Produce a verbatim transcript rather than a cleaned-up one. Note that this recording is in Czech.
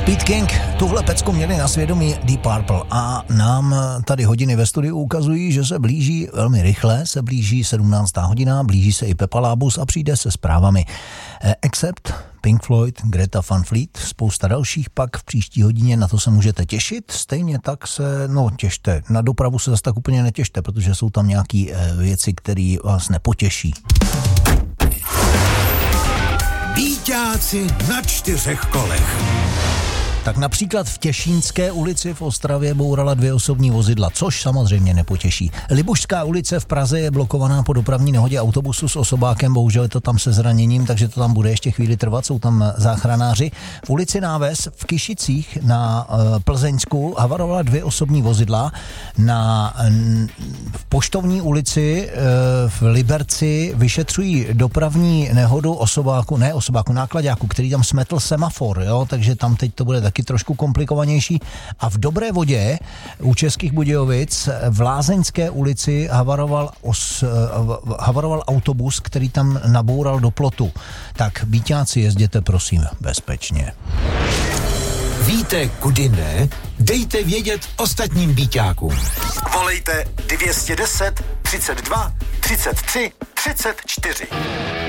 Speed King, tuhle pecku měli na svědomí Deep Purple a nám tady hodiny ve studiu ukazují, že se blíží velmi rychle, se blíží sedmnáctá hodina, blíží se i Pepa Lábus a přijde se zprávami. Except Pink Floyd, Greta Van Fleet, spousta dalších, pak v příští hodině na to se můžete těšit, stejně tak se, no těšte, na dopravu se zase tak úplně netěšte, protože jsou tam nějaký e, věci, které vás nepotěší. Býťáci na čtyřech kolech. Tak například v Těšínské ulici v Ostravě bourala dvě osobní vozidla, což samozřejmě nepotěší. Libušská ulice v Praze je blokovaná po dopravní nehodě autobusu s osobákem, bohužel je to tam se zraněním, takže to tam bude ještě chvíli trvat, jsou tam záchranáři. V ulici Náves v Kyšicích na uh, Plzeňsku havarovala dvě osobní vozidla. Na n, v Poštovní ulici uh, v Liberci vyšetřují dopravní nehodu osobáku, ne osobáku, náklaďáku, který tam smetl semafor, jo, takže tam teď to bude taky trošku komplikovanější. A v Dobré Vodě u Českých Budějovic v Lázeňské ulici havaroval, os, havaroval autobus, který tam naboural do plotu. Tak býťáci, jezděte prosím bezpečně. Víte, kudy ne? Dejte vědět ostatním býťákům. Volejte dvě stě deset, třicet dva, třicet tři, třicet čtyři.